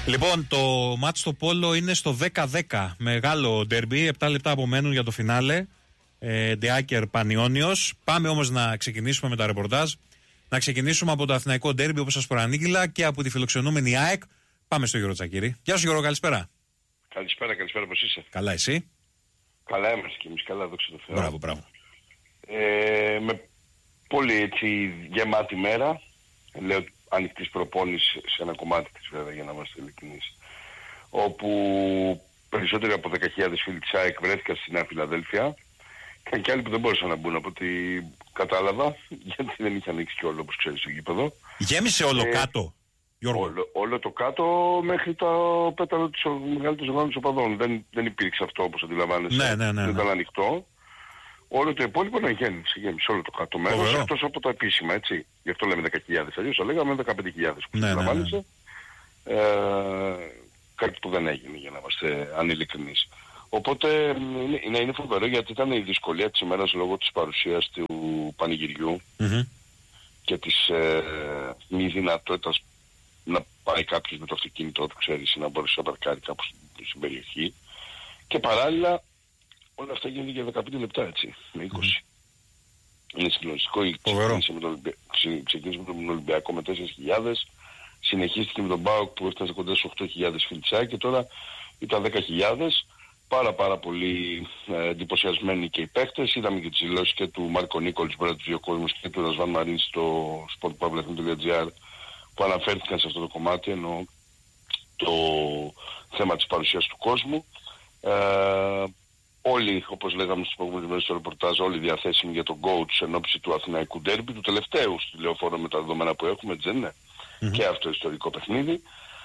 Λοιπόν, το μάτς στο Πόλο είναι στο 10-10. Μεγάλο ντέρμπι, 7 λεπτά απομένουν για το φινάλε. Ντεάκερ Πανιόνιος. Πάμε όμως να ξεκινήσουμε με τα ρεπορτάζ. Να ξεκινήσουμε από το αθηναϊκό ντέρμπι, όπως σας προανήγγειλα, και από τη φιλοξενούμενη ΑΕΚ. Πάμε στο Γιώργο Τσακίρη. Γεια σου Γιώργο, καλησπέρα. Καλησπέρα, πώς είσαι? Καλά, εσύ? Καλά είμαστε και εμείς, καλά, δόξα τω Θεώ. Μπράβο. Με πολύ έτσι γεμάτη μέρα. Λέω ανοιχτής προπόνησης σε ένα κομμάτι της βέβαια, για να είμαστε ειλικρινείς. Όπου περισσότεροι από 10.000 φίλοι της ΑΕΚ βρέθηκαν στη Νέα Φιλαδέλφια. Ήταν και άλλοι που δεν μπορούσαν να μπουν από ό,τι κατάλαβα, γιατί δεν είχε ανοίξει και όλο, όπως ξέρεις, το γήπεδο. Γέμισε όλο κάτω, Γιώργο? Όλο το κάτω μέχρι το πέταλο της μεγαλύτερης οργάνωσης οπαδών. Δεν υπήρξε αυτό, όπως αντιλαμβάνεσαι. Ναι. Δεν ήταν ανοιχτό. Όλο το υπόλοιπο γέμισε όλο το κάτω μέρος, εκτός από τα επίσημα, έτσι. Γι' αυτό λέμε 10.000, αλλιώς θα λέγαμε 15.000 που αντιλαμβάνεσαι. Κάτι που δεν έγινε, για να είμαστε ανηλικρινείς. Οπότε είναι φοβερό, γιατί ήταν η δυσκολία της ημέρας λόγω της παρουσίας του πανηγυριού και της μη δυνατότητας να πάει κάποιος με το αυτοκίνητό του, ξέρεις, να μπορέσει να παρκάρει κάπου στην περιοχή. Και παράλληλα όλα αυτά γίνονται για 15 λεπτά, έτσι, με 20. Είναι συγκλονιστικό. Ξεκίνησε με τον Ολυμπιακό με 4.000, συνεχίστηκε με τον ΠΑΟΚ που έφτασε κοντά στους 8.000 φίλοι και τώρα ήταν 10.000. Πάρα πολύ εντυπωσιασμένοι και οι παίκτες. Είδαμε και τις δηλώσεις και του Μάρκο Νίκολης, μπορεί να τους δύο κόσμους, και του Ρασβάν Μαρίν στο sportpavlefm.gr, που αναφέρθηκαν σε αυτό το κομμάτι, ενώ το θέμα της παρουσίας του κόσμου. Όλοι, όπως λέγαμε στις προηγούμενες μέρες στο ρεπορτάζ, όλοι διαθέσιμοι για τον coach εν ώψη του αθηναϊκού ντέρμπι, του τελευταίου στη Λεωφόρο με τα δεδομένα που έχουμε, έτσι δεν είναι? Και αυτό ιστορικό παιχνίδι.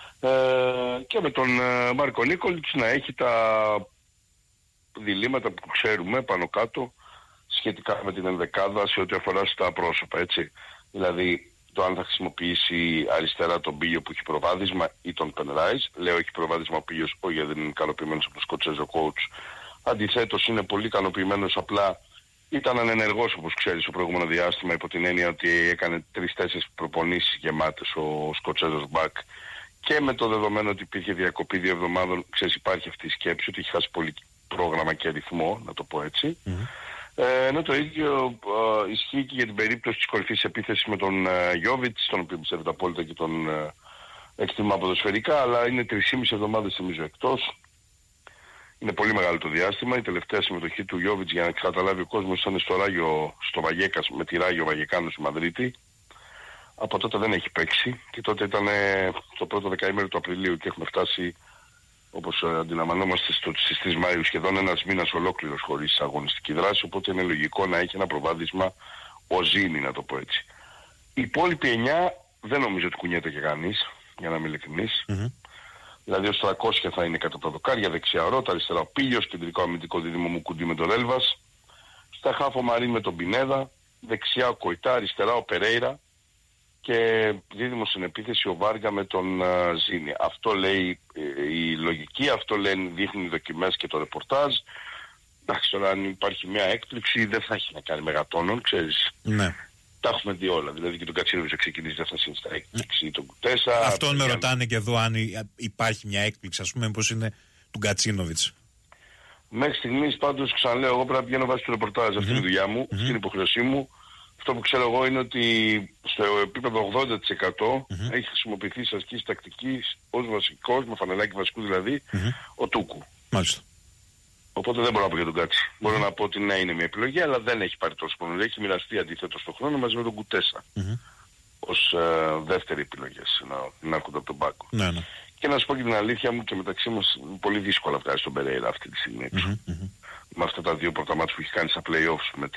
Και με τον Μάρκο Νίκολιτς να έχει τα διλήμματα που ξέρουμε πάνω κάτω σχετικά με την ενδεκάδα σε ό,τι αφορά στα πρόσωπα, έτσι. Δηλαδή το αν θα χρησιμοποιήσει αριστερά τον Πίλιο που έχει προβάδισμα ή τον Πενράις. Λέω έχει προβάδισμα ο Πίλιος, όχι γιατί δεν είναι ικανοποιημένος από το Σκοτσέζο coach. Αντιθέτως είναι πολύ ικανοποιημένος, απλά ήταν ανενεργός, όπως ξέρεις, στο προηγούμενο διάστημα, υπό την έννοια ότι έκανε 3-4 προπονήσεις γεμάτες ο Σκοτσέζος μπακ. Και με το δεδομένο ότι υπήρχε διακοπή 2 εβδομάδων, ξέρεις, υπάρχει αυτή η σκέψη ότι έχει χάσει πολύ πρόγραμμα και αριθμό, να το πω έτσι. Ενώ το ίδιο ισχύει και για την περίπτωση της κορυφής επίθεσης με τον Γιόβιτς, τον οποίο πιστεύετε απόλυτα και τον εκτιμά ποδοσφαιρικά, αλλά είναι 3,5 εβδομάδες νομίζω εκτός. Είναι πολύ μεγάλο το διάστημα. Η τελευταία συμμετοχή του Γιόβιτς, για να καταλάβει ο κόσμος, ήταν στο Βαγέκας, με τη Ράγιο Βαγεκάνο στη Μαδρίτη. Από τότε δεν έχει παίξει και τότε ήταν το πρώτο δεκαήμερο του Απριλίου και έχουμε φτάσει, όπως αντιλαμβανόμαστε, στις 3 Μαΐου, σχεδόν ένας μήνας ολόκληρος χωρίς αγωνιστική δράση, οπότε είναι λογικό να έχει ένα προβάδισμα ο Ζήνη, να το πω έτσι. Οι υπόλοιποι 9 δεν νομίζω ότι κουνιέται και κανείς, για να είμαι ειλικρινής. Δηλαδή ως 300 θα είναι κατά τα δοκάρια, δεξιά ο Ρώτα, αριστερά ο Πίλιος, κεντρικό αμυντικό δίδυμο μου Κουντί με τον Έλβας, στα χάφο Μαρίν με τον Πινέδα, δεξιά ο Κοϊτά, αριστερά ο Περέιρα και δίδυμο στην επίθεση ο Βάργα με τον Ζήνη. Αυτό λέει η λογική, αυτό λένε, δείχνουν οι δοκιμές και το ρεπορτάζ. Εντάξει, τώρα αν υπάρχει μια έκπληξη δεν θα έχει να κάνει με γατόνων, ξέρεις. Ναι. Τα έχουμε δει όλα. Δηλαδή και τον Κατσίνοβιτς θα ξεκινήσει, δεν θα είναι στα έκπληξη, τον Κουτέσα. Αυτόν με ρωτάνε και εδώ αν υπάρχει μια έκπληξη, ας πούμε, πώς είναι του Κατσίνοβιτς. Μέχρι στιγμής πάντως, ξαναλέω, εγώ πρέπει να πηγαίνω βάσει του ρεπορτάζ. Αυτή είναι η δουλειά μου, αυτή είναι η υποχρεωσή μου. Αυτό που ξέρω εγώ είναι ότι στο επίπεδο 80% έχει χρησιμοποιηθεί σε ασκήσεις τακτικής ως βασικός, με φανελάκι βασικού δηλαδή, ο Τούκου. Μάλιστα. Οπότε δεν μπορώ να πω για τον Κάτσι. Μπορώ να πω ότι ναι, είναι μια επιλογή, αλλά δεν έχει πάρει τόσο πολύ. Έχει μοιραστεί αντίθετο στον χρόνο μαζί με τον Κουτέσα. Ως δεύτερη επιλογή να έρχονται από τον πάγκο. Και να σου πω και την αλήθεια μου, και μεταξύ μας πολύ δύσκολα βγάζει τον Περέιρα αυτή τη στιγμή έξω. Με αυτά τα δύο πρώτα μάτς που έχει κάνει στα play-offs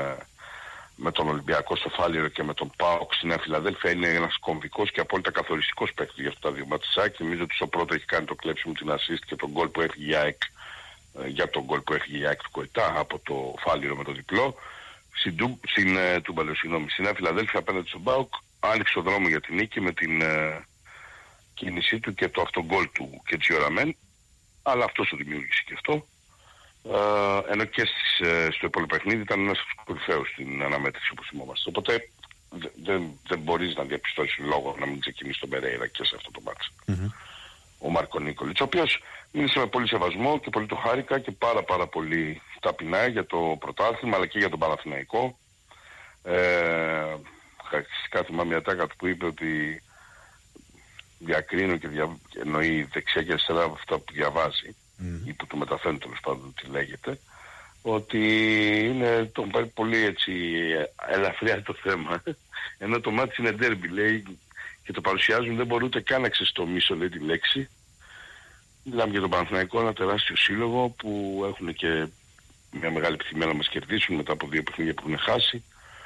με τον Ολυμπιακό στο Φάληρο και με τον ΠΑΟΚ στη Νέα Φιλαδέλφια, είναι ένας κομβικός και απόλυτα καθοριστικός παίκτης για αυτά τα δύο μάτς. Νομίζω ότι στο πρώτο έχει κάνει το κλέψιμο, την assist και τον γκολ που έφυγε η ΑΕΚ, για τον γκολ που έφυγε η ΑΕΚ του Κοϊτά από το Φάληρο με το διπλό. Στην Νέα Φιλαδέλφια απέναντι στον ΠΑΟΚ άνοιξε τον δρόμο για την νίκη με την κίνησή του και το αυτογκολ του και Τζιοραμέν, αλλά αυτό σου δημιούργησε και αυτό. Ενώ και στο υπόλοιπο παιχνίδι ήταν ένας από τους κορυφαίους στην αναμέτρηση, όπως θυμόμαστε. Οπότε δεν μπορείς να διαπιστώσεις λόγο να μην ξεκινήσει τον Περέιρα και σε αυτό το μάτς. ο Μάρκο Νίκολιτς, ο οποίος μίλησε με πολύ σεβασμό και πολύ το χάρηκα και πάρα πολύ ταπεινά για το πρωτάθλημα αλλά και για τον Παναθηναϊκό. Φυσικά θυμάμαι μια τάκα του που είπε ότι διακρίνω και εννοεί δεξιά και αριστερά από αυτά που διαβάζει ή που του μεταφέρουν τέλος πάντων τι λέγεται, ότι είναι τον πάρει πολύ έτσι ελαφριά το θέμα, ενώ το μάτι είναι ντέρμπι λέει και το παρουσιάζουν, δεν μπορούν ούτε καν να ξεστομίσω λέει τη λέξη. Μιλάμε για τον Παναθηναϊκό, ένα τεράστιο σύλλογο που έχουν και μια μεγάλη επιθυμία να μας κερδίσουν μετά από 2 παιχνίδια που έχουν χάσει.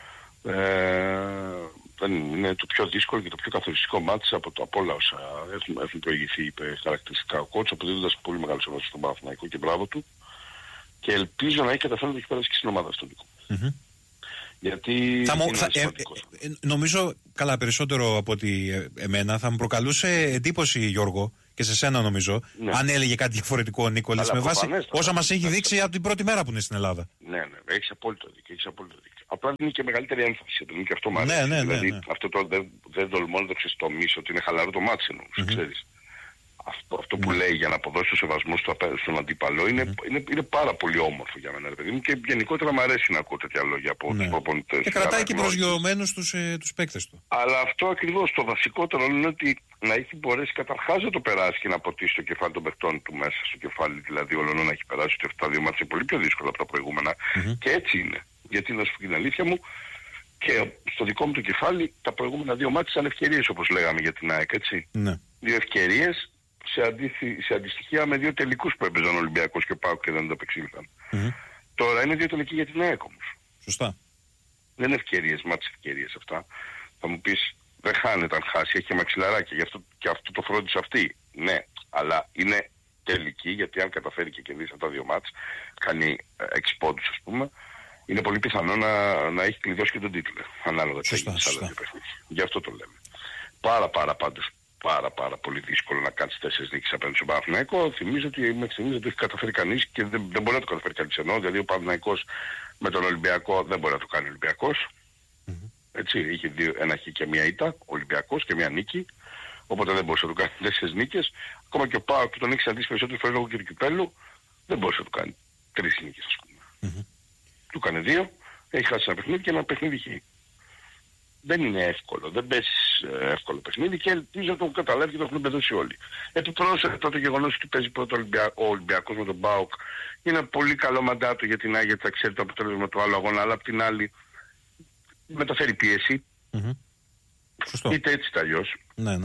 Είναι το πιο δύσκολο και το πιο καθοριστικό μάτς από όλα όσα έχουν προηγηθεί, είπε χαρακτηριστικά ο κότς, αποδίδοντας πολύ μεγάλο σεβασμό στον Παναθηναϊκό και μπράβο του. Και ελπίζω να έχει καταφέρει να το έχει περάσει και στην ομάδα στον Νίκο. Γιατί νομίζω, καλά περισσότερο από ότι εμένα, θα μου προκαλούσε εντύπωση, Γιώργο, και σε σένα νομίζω, αν έλεγε κάτι διαφορετικό ο Νίκολης, με βάση όσα μας έχει δείξει από την πρώτη μέρα που είναι στην Ελλάδα. Ναι, έχεις απόλυτο δίκιο. Απλά δίνει και μεγαλύτερη έμφαση, το και αυτό μου αρέσει. Δηλαδή αυτό το δεν τολμώ να το ξεστομίσω, ότι είναι χαλαρό το μάτι εννοούσε, ξέρεις. Αυτό που λέει για να αποδώσει το σεβασμό στον αντίπαλο είναι πάρα πολύ όμορφο για μένα, παιδί μου, και γενικότερα μου αρέσει να ακούω τέτοια λόγια από τους προπονητές. Και κρατάει και προσγειωμένους τους παίκτες του. Αλλά αυτό ακριβώς το βασικότερο είναι ότι να έχει μπορέσει καταρχάς να το περάσει και να ποτίσει το κεφάλι των παιχτών του μέσα στο κεφάλι, δηλαδή όλων να έχει περάσει ότι αυτά 2 μάτια είναι πολύ πιο δύσκολα από τα προηγούμενα. Και έτσι είναι. Γιατί να σου πει την αλήθεια μου, και στο δικό μου το κεφάλι τα προηγούμενα 2 μάτια ήταν ευκαιρίες όπως λέγαμε για την ΑΕΚ, έτσι. 2 ευκαιρίες σε αντιστοιχεία με 2 τελικούς που έπαιζαν ο Ολυμπιακός και ο ΠΑΟΚ και δεν το απεξήλθαν. Τώρα είναι 2 τελικοί για την ΑΕΚ όμως. Σωστά. Δεν είναι ευκαιρίες, μάτς ευκαιρίες αυτά. Θα μου πεις, δεν χάνεται αν χάσει, έχει και μαξιλαράκια, γι' αυτό και αυτό το φρόντισε αυτή. Ναι, αλλά είναι τελική, γιατί αν καταφέρει και κερδίσει αυτά τα 2 μάτς, κάνει 6 πόντους ας πούμε, είναι πολύ πιθανό να έχει κλειδώσει και τον τίτλο. Ανάλογα τι έγινε σε άλλα 2 παιχνίδια. Γι' αυτό το λέμε. Πάρα πολύ δύσκολο να κάνεις 4 νίκες απέναντι στον Παναθηναϊκό. Θυμίζω ότι μέχρι στιγμής δεν το έχει καταφέρει κανείς και δεν μπορεί να το καταφέρει κανείς ενώ. Δηλαδή ο Παναθηναϊκός με τον Ολυμπιακό δεν μπορεί να το κάνει ο Ολυμπιακός. Έτσι, είχε 1 χ και 1 ήττα, ο Ολυμπιακός και 1 νίκη. Οπότε δεν μπορούσε να το κάνει 4 νίκες. Ακόμα και ο ΠΑΟΚ που τον έχει συναντήσει περισσότερες φορές λόγω και του κυπέλλου, δεν μπορούσε να το κάνει 3 νίκες ας πούμε. Του έκανε 2, έχει χάσει ένα παιχνίδι και ένα παιχνίδι χ. Δεν είναι εύκολο, δεν παίζεις εύκολο παιχνίδι και ελπίζω να το καταλάβει και το έχουν μπεδώσει όλοι. Επιπρόσθετα το γεγονός ότι παίζει πρώτο ο Ολυμπιακός με τον ΠΑΟΚ είναι πολύ καλό μαντάτο για την ΑΕΚ, γιατί θα ξέρει το αποτέλεσμα του άλλου αγώνα, αλλά απ' την άλλη μεταφέρει πίεση. Είτε έτσι είτε αλλιώς.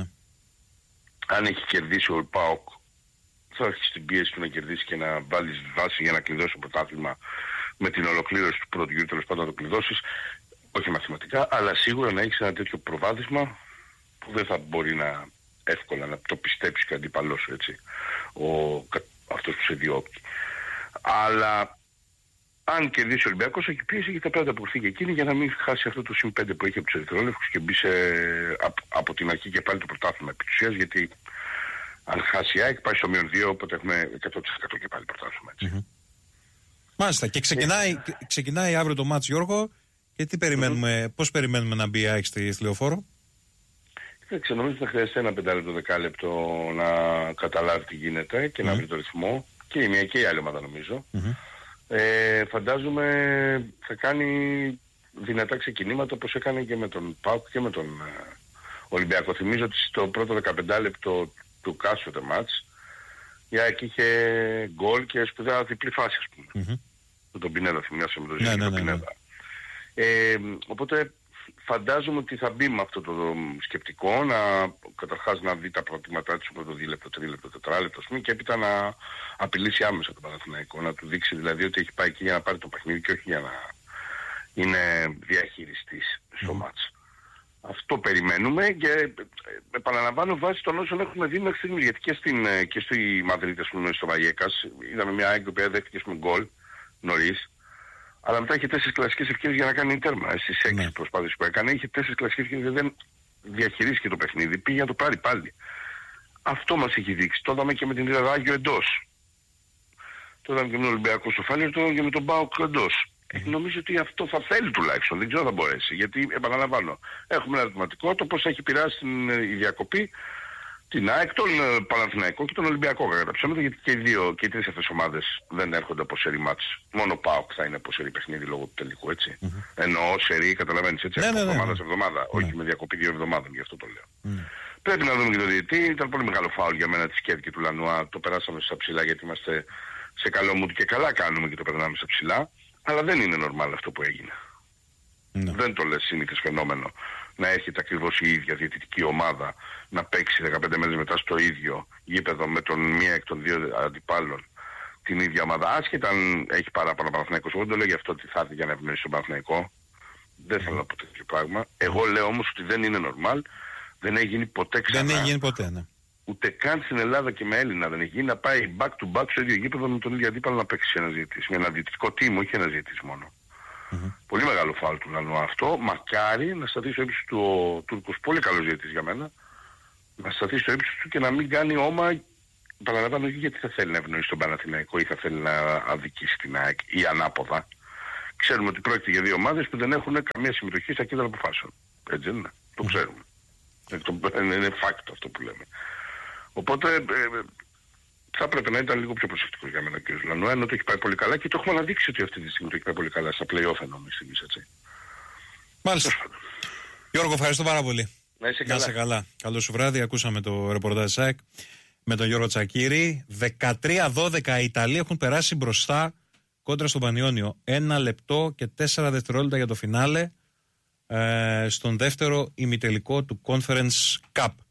Αν έχει κερδίσει ο ΠΑΟΚ θα έχει την πίεση του να κερδίσει και να βάλει βάση για να κλειδώσει το πρωτάθλημα με την ολοκλήρωση του πρώτου γύρου, τέλος πάντων να το κλειδώσεις. Όχι μαθηματικά, αλλά σίγουρα να έχεις ένα τέτοιο προβάδισμα που δεν θα μπορεί να εύκολα να το πιστέψει και αντίπαλός σου, έτσι, αυτός που σε διώκει. Αλλά αν κερδίσει ο Ολυμπιακός έχει πίεση και θα πρέπει να αποκριθεί και εκείνη για να μην χάσει αυτό το συν 5 που έχει από τους ερυθρόλευκους και μπει από την αρχή και πάλι το πρωτάθλημα επί της ουσίας, γιατί αν χάσει η ΑΕΚ πάει στο -2, οπότε έχουμε 100% και πάλι πρωτάθλημα, έτσι. Μάλιστα, και ξεκινάει αύριο το μάτς, Γιώργο. Και τι περιμένουμε, πώς περιμένουμε να μπει η ΑΕΚ στη Λεωφόρο? Νομίζω ότι θα χρειαστεί ένα 5 λεπτό, 10 λεπτό να καταλάβει τι γίνεται και να βρει το ρυθμό. Και η μία και η άλλη ομάδα νομίζω. Φαντάζομαι θα κάνει δυνατά ξεκινήματα όπως έκανε και με τον ΠΑΟΚ και με τον Ολυμπιακό. Θυμίζω ότι στο πρώτο 15 λεπτό του κάσοτε μάτς η ΑΕΚ είχε γκολ και σπουδαία διπλή φάση, ας πούμε. Με τον Πινέδα, θυμάσαι με τον Ζήτη και τον Πινέδα. Οπότε φαντάζομαι ότι θα μπει με αυτό το σκεπτικό, καταρχάς να δει τα προτιμάτά του στο πρώτο 2 λεπτό, 3 λεπτό, 4 λεπτό και έπειτα να απειλήσει άμεσα τον Παναθηναϊκό, να του δείξει δηλαδή ότι έχει πάει εκεί για να πάρει το παιχνίδι και όχι για να είναι διαχειριστής στο μάτς. Αυτό περιμένουμε και επαναλαμβάνω βάσει των όσων έχουμε δει μέχρι στιγμής, γιατί και στη Μαδρίτη, ας πούμε, στο Βαγιέκας είδαμε μια ΑΕΚ που δέχτηκε με γκολ νωρίς. Αλλά μετά είχε 4 κλασικές ευκαιρίες για να κάνει τέρμα. Στις 6 προσπάθειες που έκανε, είχε 4 κλασικές ευκαιρίες, δεν διαχειρίστηκε το παιχνίδι, πήγε να το πάρει πάλι. Αυτό μας έχει δείξει. Το είδαμε και με την Ράγιο εντός. Το είδαμε και με τον Ολυμπιακό στο Φάλιρο, το είδαμε και με τον ΠΑΟΚ εντός. Νομίζω ότι αυτό θα θέλει τουλάχιστον, δεν ξέρω αν θα μπορέσει. Γιατί επαναλαμβάνω, έχουμε ένα ερωτηματικό, το πώς θα έχει επηρεάσει η διακοπή Την ΑΕΚ, τον Παναθηναϊκό και τον Ολυμπιακό, κατά ψέματα, γιατί και οι τρεις αυτές ομάδες δεν έρχονται από σερί μάτς. Μόνο ο ΠΑΟΚ θα είναι από σερί παιχνίδι λόγω του τελικού, έτσι. Εννοώ σερί, καταλαβαίνεις, έτσι, από εβδομάδα σε εβδομάδα, όχι με διακοπή 2 εβδομάδων, γι' αυτό το λέω. Πρέπει να δούμε και το διαιτητή. Ήταν πολύ μεγάλο φάουλ για μένα της Κέρκη του Λανουά. Το περάσαμε στα ψηλά γιατί είμαστε σε καλό mood και καλά κάνουμε και το περνάμε στα ψηλά. Αλλά δεν είναι normal αυτό που έγινε. Δεν το λες συνήθως φαινόμενο να έρχεται ακριβώς η ίδια διαιτητική ομάδα να παίξει 15 μέρες μετά στο ίδιο γήπεδο με τον μία εκ των δύο αντιπάλων την ίδια ομάδα. Άσχετα αν έχει παράπονα Παναθηναϊκός. Εγώ δεν το λέω για αυτό ότι θα έρθει για να ευνοήσει τον Παναθηναϊκό. Δεν θέλω να πω τέτοιο πράγμα. Εγώ λέω όμως ότι δεν είναι normal. Δεν έχει γίνει ποτέ ξανά. Δεν έχει γίνει ποτέ, ναι. Ούτε καν στην Ελλάδα και με Έλληνα δεν έχει γίνει να πάει back to back στο ίδιο γήπεδο με τον ίδιο αντίπαλο να παίξει ένας διαιτητής. Με ένα διαιτητικό team, όχι ένας διαιτητής μόνο. Πολύ μεγάλο φάουλ του Λανουά αυτό. Μακάρι να σταθεί στο ύψος του ο Τούρκος, πολύ καλός διαιτητής για μένα, να σταθεί στο ύψος του και να μην κάνει όμα. Παραλαμβάνω γιατί θα θέλει να ευνοήσει τον Παναθηναϊκό ή θα θέλει να αδικήσει την ΑΕΚ ή ανάποδα. Ξέρουμε ότι πρόκειται για δύο ομάδες που δεν έχουν καμία συμμετοχή στα κέντρα αποφάσεων. Έτσι δεν είναι. Το ξέρουμε. Είναι fact αυτό που λέμε. Οπότε θα έπρεπε να ήταν λίγο πιο προσεκτικός για μένα ο κ. Λανουά, ενώ το έχει πάει πολύ καλά και το έχουμε αναδείξει ότι αυτή τη στιγμή το έχει πάει πολύ καλά. Στα play-off εννοώ στιγμής, έτσι. Μάλιστα. Γιώργο, ευχαριστώ πάρα πολύ. Να είσαι καλά. καλά. Καλό σου βράδυ. Ακούσαμε το ρεπορτάζ ΣΑΕΚ με τον Γιώργο Τσακίρη. 13-12 οι Ιταλοί έχουν περάσει μπροστά κόντρα στον Πανιόνιο. 1 λεπτό και 4 δευτερόλεπτα για το φινάλε στον δεύτερο ημιτελικό του Conference Cup.